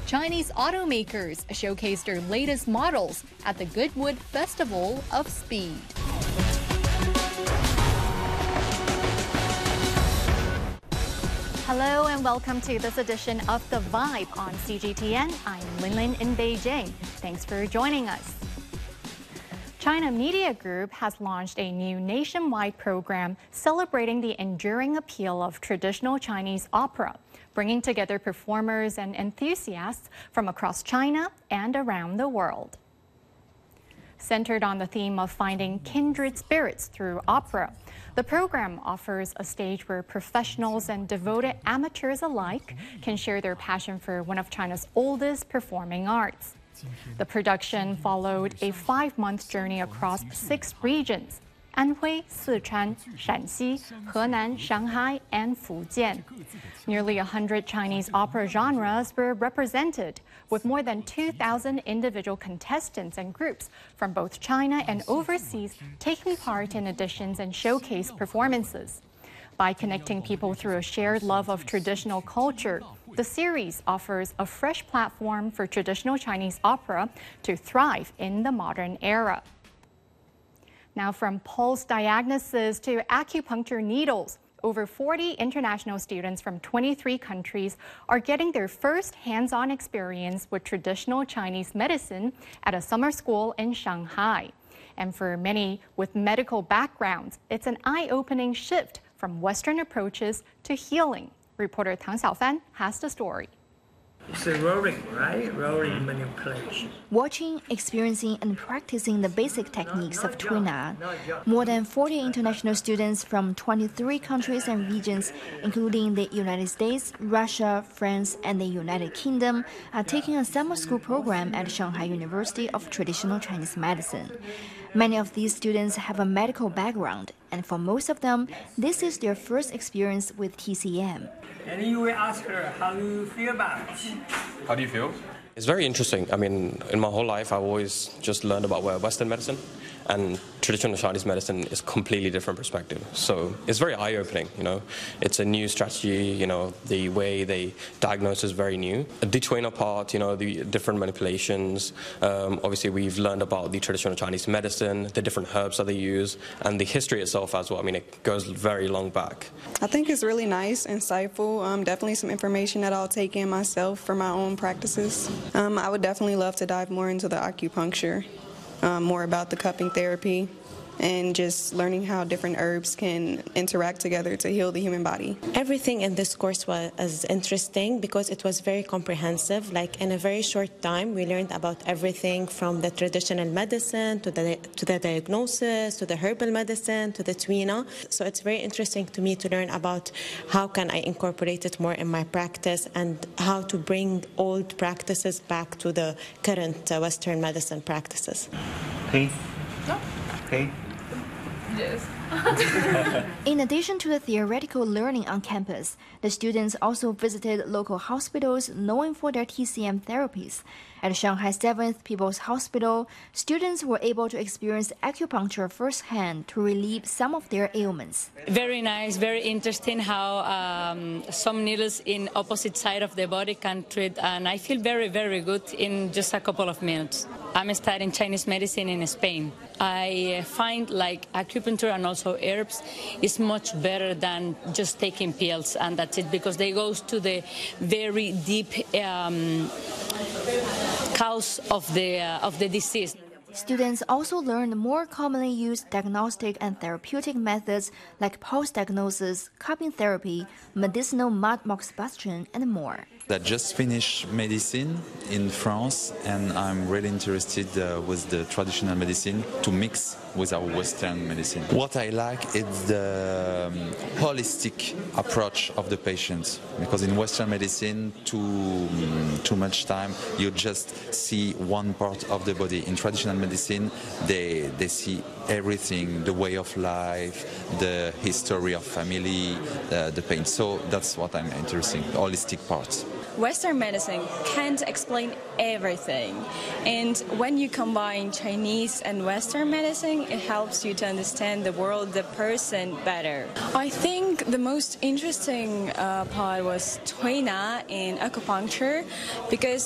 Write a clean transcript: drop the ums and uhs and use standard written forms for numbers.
Chinese automakers showcased their latest models at the Goodwood Festival of Speed. Hello and welcome to this edition of The Vibe on CGTN. I'm Linlin in Beijing. Thanks for joining us. China Media Group has launched a new nationwide program celebrating the enduring appeal of traditional Chinese opera, bringing together performers and enthusiasts from across China and around the world. Centered on the theme of finding kindred spirits through opera, the program offers a stage where professionals and devoted amateurs alike can share their passion for one of China's oldest performing arts. The production followed a 5-month journey across 6 regions: Anhui, Sichuan, Shanxi, Henan, Shanghai, and Fujian. Nearly 100 Chinese opera genres were represented, with more than 2,000 individual contestants and groups from both China and overseas taking part in auditions and showcase performances. By connecting people through a shared love of traditional culture, the series offers a fresh platform for traditional Chinese opera to thrive in the modern era. Now, from pulse diagnosis to acupuncture needles, over 40 international students from 23 countries are getting their first hands-on experience with traditional Chinese medicine at a summer school in Shanghai. And for many with medical backgrounds, it's an eye-opening shift from Western approaches to healing. Reporter Tang Xiaofan has the story. It's a rolling, right? Rolling manipulation. Watching, experiencing, and practicing the basic techniques of Tui Na, more than 40 international students from 23 countries and regions, including the United States, Russia, France, and the United Kingdom, are taking a summer school program at Shanghai University of Traditional Chinese Medicine. Many of these students have a medical background, and for most of them, this is their first experience with TCM. And you will ask her, how do you feel about it? How do you feel? It's very interesting. I mean, in my whole life, I've always just learned about Western medicine, and traditional Chinese medicine is a completely different perspective. So it's very eye-opening, you know. It's a new strategy, you know, the way they diagnose is very new. The Tui Na part, you know, the different manipulations. Obviously, we've learned about the traditional Chinese medicine, the different herbs that they use, and the history itself as well. I mean, it goes very long back. I think it's really nice, insightful, definitely some information that I'll take in myself for my own practices. I would definitely love to dive more into the acupuncture, more about the cupping therapy, and just learning how different herbs can interact together to heal the human body. Everything in this course was interesting because it was very comprehensive. Like in a very short time, we learned about everything from the traditional medicine to the diagnosis, to the herbal medicine, to the Tui Na. So it's very interesting to me to learn about how can I incorporate it more in my practice and how to bring old practices back to the current Western medicine practices. Pain? No. Pain? Yes. In addition to the theoretical learning on campus, the students also visited local hospitals known for their TCM therapies. At Shanghai 7th People's Hospital, students were able to experience acupuncture firsthand to relieve some of their ailments. Very nice, very interesting how some needles in opposite side of the body can treat, and I feel very, very good in just a couple of minutes. I'm studying Chinese medicine in Spain. I find like acupuncture and also herbs is much better than just taking pills, and that's it, because they go to the very deep cause of the disease. Students also learned more commonly used diagnostic and therapeutic methods like pulse diagnosis, cupping therapy, medicinal mud moxibustion, and more. I just finished medicine in France, and I'm really interested with the traditional medicine to mix with our Western medicine. What I like is the holistic approach of the patient, because in Western medicine, too much time, you just see one part of the body. In traditional medicine, they see everything, the way of life, the history of family, the pain. So that's what I'm interested in, holistic parts. Western medicine can't explain everything, and when you combine Chinese and Western medicine, it helps you to understand the world, the person better. I think the most interesting part was Tui Na in acupuncture, because